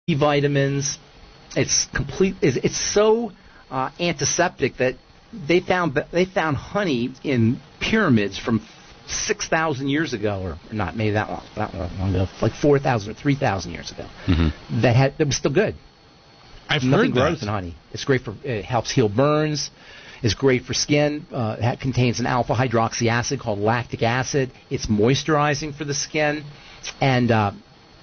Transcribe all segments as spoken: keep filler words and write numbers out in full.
vitamins. It's complete. It's, it's so uh, antiseptic that they found they found honey in pyramids from six thousand years ago, or not maybe that long, not long ago, like four thousand or three thousand years ago. Mm-hmm. That had that was still good. I've Nothing heard that. grows in honey. It's great for. It helps heal burns. It's great for skin. Uh, it contains an alpha hydroxy acid called lactic acid. It's moisturizing for the skin, and uh,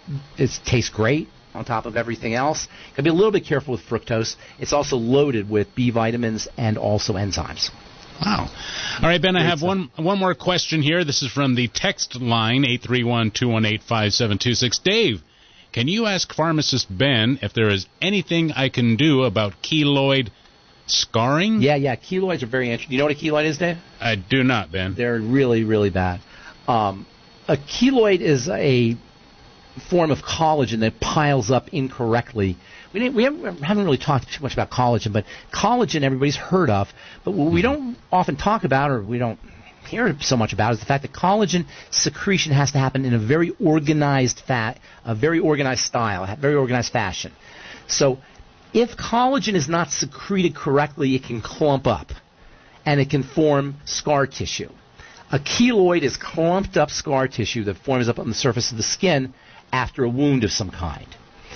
it tastes great on top of everything else. Got to be a little bit careful with fructose. It's also loaded with B vitamins and also enzymes. Wow. All right, Ben, I have one one more question here. This is from the text line, eight three one, two one eight, five seven two six. Dave, can you ask Pharmacist Ben if there is anything I can do about keloid scarring? Yeah, yeah. Keloids are very interesting. You know what a keloid is, Dave? I do not, Ben. They're really, really bad. Um, a keloid is a form of collagen that piles up incorrectly. We didn't, we haven't, haven't really talked too much about collagen, but collagen everybody's heard of. But what we don't often talk about, or we don't hear so much about, is the fact that collagen secretion has to happen in a very organized fat, a very organized style, a very organized fashion. So if collagen is not secreted correctly, it can clump up, and it can form scar tissue. A keloid is clumped up scar tissue that forms up on the surface of the skin after a wound of some kind.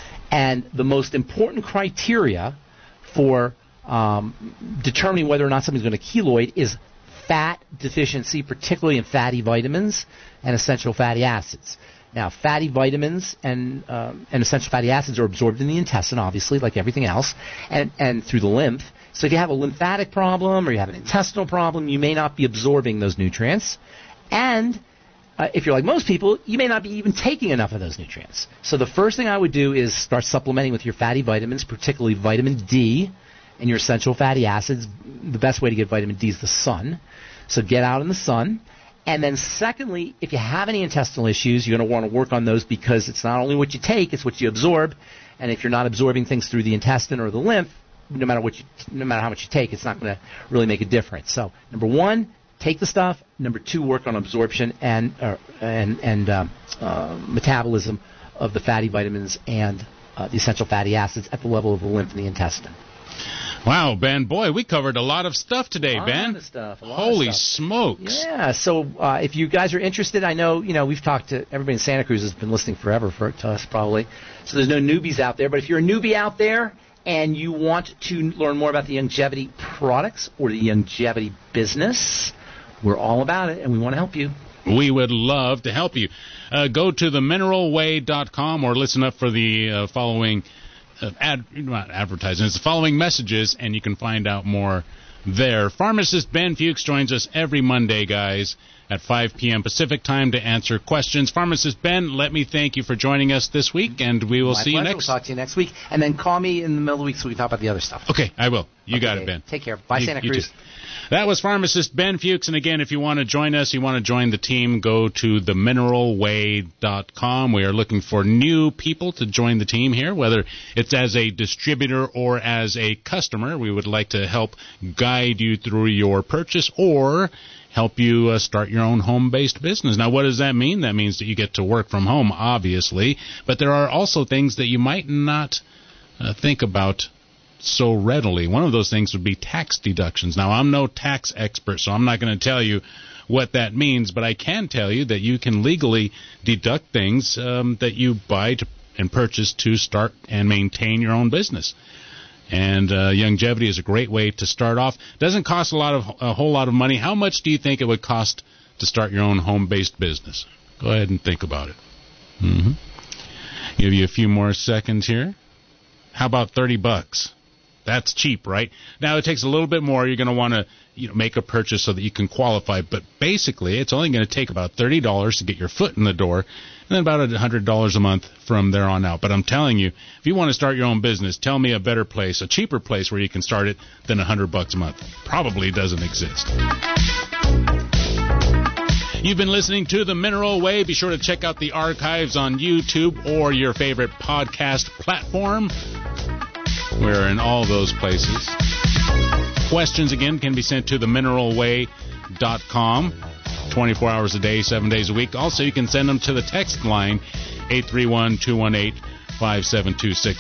And the most important criteria for um, determining whether or not something's going to keloid is fat deficiency, particularly in fatty vitamins and essential fatty acids. Now, fatty vitamins and um, and essential fatty acids are absorbed in the intestine, obviously, like everything else, and, and through the lymph. So if you have a lymphatic problem or you have an intestinal problem, you may not be absorbing those nutrients. And uh, if you're like most people, you may not be even taking enough of those nutrients. So the first thing I would do is start supplementing with your fatty vitamins, particularly vitamin D and your essential fatty acids. The best way to get vitamin D is the sun. So get out in the sun. And then secondly, if you have any intestinal issues, you're going to want to work on those, because it's not only what you take, it's what you absorb. And if you're not absorbing things through the intestine or the lymph, no matter what you, no matter how much you take, it's not going to really make a difference. So number one, take the stuff. Number two, work on absorption and uh, and and uh, uh, metabolism of the fatty vitamins and uh, the essential fatty acids at the level of the lymph and the intestine. Wow, Ben, boy, we covered a lot of stuff today, a Ben. Lot of stuff, a lot Holy of stuff. smokes. Yeah, so uh, if you guys are interested, I know, you know, we've talked to everybody in Santa Cruz has been listening forever for to us probably. So there's no newbies out there, but if you're a newbie out there and you want to learn more about the Youngevity products or the Youngevity business, we're all about it, and we want to help you. We would love to help you. Uh, go to the mineral way dot com or listen up for the uh, following uh, ad, not advertising, it's the following messages, and you can find out more there. Pharmacist Ben Fuchs joins us every Monday, guys, at five p.m. Pacific time to answer questions. Pharmacist Ben, let me thank you for joining us this week, and we will My see pleasure. you next We'll talk to you next week, and then call me in the middle of the week so we can talk about the other stuff. Okay, I will. You okay, got it, Ben. Take care. Bye, you, Santa you Cruz. Too. That was Pharmacist Ben Fuchs, and again, if you want to join us, you want to join the team, go to the mineral way dot com. We are looking for new people to join the team here, whether it's as a distributor or as a customer. We would like to help guide you through your purchase or help you uh, start your own home-based business. Now, what does that mean? That means that you get to work from home, obviously, but there are also things that you might not uh, think about so readily. One of those things would be tax deductions. Now, I'm no tax expert, so I'm not going to tell you what that means, but I can tell you that you can legally deduct things um, that you buy to, and purchase to start and maintain your own business. And uh, Youngevity is a great way to start off. Doesn't cost a lot of a whole lot of money. How much do you think it would cost to start your own home-based business? Go ahead and think about it. Mm-hmm. Give you a few more seconds here. How about thirty bucks? That's cheap, right? Now, it takes a little bit more. You're going to want to you know, make a purchase so that you can qualify. But basically, it's only going to take about thirty dollars to get your foot in the door, and then about one hundred dollars a month from there on out. But I'm telling you, if you want to start your own business, tell me a better place, a cheaper place where you can start it than one hundred bucks a month. Probably doesn't exist. You've been listening to The Mineral Way. Be sure to check out the archives on YouTube or your favorite podcast platform. We're in all those places. Questions, again, can be sent to the mineral way dot com, twenty-four hours a day, seven days a week. Also, you can send them to the text line, eight three one, two one eight, five seven two six.